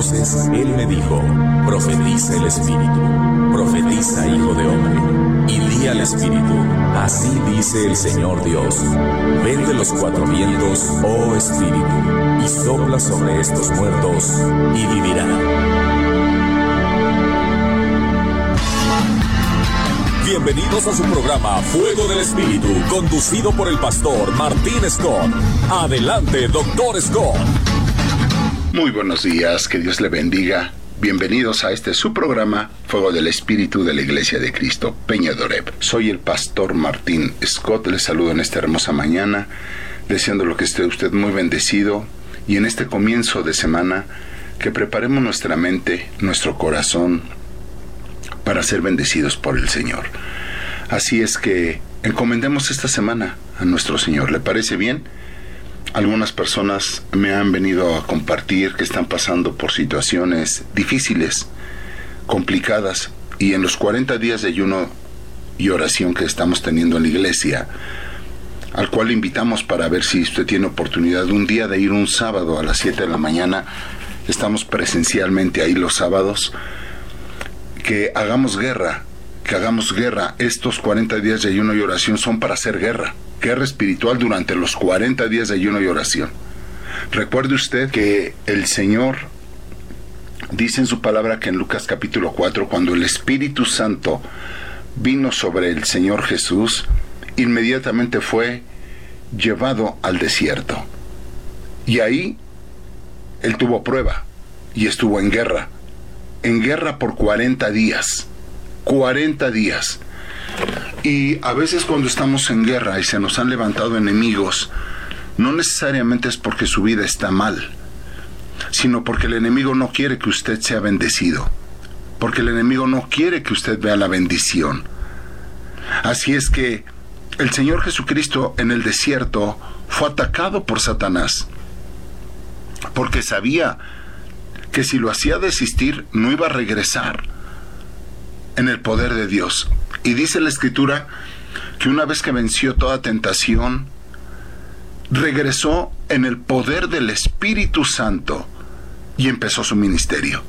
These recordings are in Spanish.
Entonces él me dijo: profetiza el Espíritu, profetiza, hijo de hombre, y di al Espíritu: así dice el Señor Dios, ven de los cuatro vientos, oh Espíritu, y sopla sobre estos muertos, y vivirán. Bienvenidos a su programa Fuego del Espíritu, conducido por el pastor Martín Scott. Adelante, doctor Scott. Muy buenos días, que Dios le bendiga. Bienvenidos a su programa Fuego del Espíritu de la Iglesia de Cristo, Peña de Oreb. Soy el pastor Martín Scott, les saludo en esta hermosa mañana, deseándole que esté usted muy bendecido y en este comienzo de semana que preparemos nuestra mente, nuestro corazón, para ser bendecidos por el Señor. Así es que encomendemos esta semana a nuestro Señor. ¿Le parece bien? Algunas personas me han venido a compartir que están pasando por situaciones difíciles, complicadas, y en los 40 días de ayuno y oración que estamos teniendo en la iglesia, al cual invitamos para ver si usted tiene oportunidad un día de ir un sábado a las 7 de la mañana, estamos presencialmente ahí los sábados, que hagamos guerra. Estos 40 días de ayuno y oración son para hacer guerra espiritual durante los 40 días de ayuno y oración. Recuerde usted que el Señor dice en su palabra que en Lucas capítulo 4, cuando el Espíritu Santo vino sobre el Señor Jesús, inmediatamente fue llevado al desierto. Y ahí Él tuvo prueba y estuvo en guerra por 40 días. 40 días. Y a veces cuando estamos en guerra y se nos han levantado enemigos, no necesariamente es porque su vida está mal, sino porque el enemigo no quiere que usted sea bendecido, porque el enemigo no quiere que usted vea la bendición. Así es que el Señor Jesucristo en el desierto fue atacado por Satanás, porque sabía que si lo hacía desistir, no iba a regresar en el poder de Dios. Y dice la Escritura que una vez que venció toda tentación, regresó en el poder del Espíritu Santo y empezó su ministerio.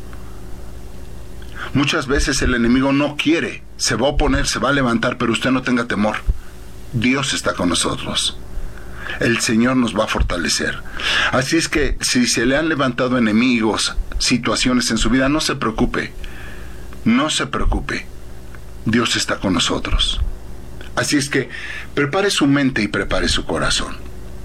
Muchas veces el enemigo no quiere, se va a oponer, se va a levantar, pero usted no tenga temor. Dios está con nosotros. El Señor nos va a fortalecer. Así es que si se le han levantado enemigos, situaciones en su vida, no se preocupe. No se preocupe. Dios está con nosotros. Así es que prepare su mente y prepare su corazón.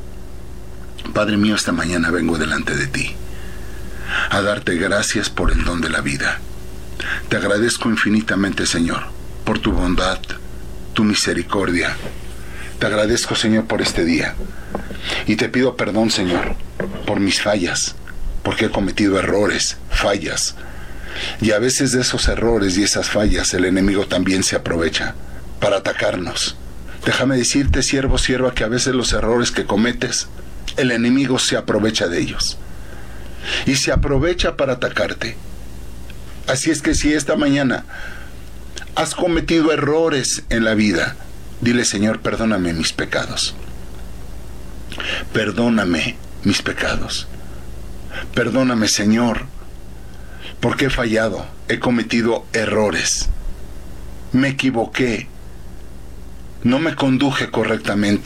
Padre mío, esta mañana vengo delante de ti a darte gracias por el don de la vida. Te agradezco infinitamente, Señor, por tu bondad, tu misericordia. Te agradezco, Señor, por este día. Y te pido perdón, Señor, por mis fallas, porque he cometido errores, fallas. Y a veces de esos errores y esas fallas el enemigo también se aprovecha para atacarnos. Déjame decirte, siervo, sierva, que a veces los errores que cometes, el enemigo se aprovecha de ellos. Y se aprovecha para atacarte. Así es que si esta mañana has cometido errores en la vida, dile: Señor, perdóname mis pecados. Perdóname mis pecados. Perdóname, Señor, porque he fallado, he cometido errores. Me equivoqué. No me conduje correctamente.